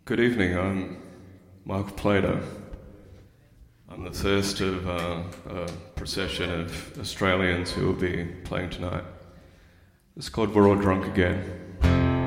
Good evening, I'm Michael Plato. I'm the first of a procession of Australians who will be playing tonight. It's called We're All Drunk Again.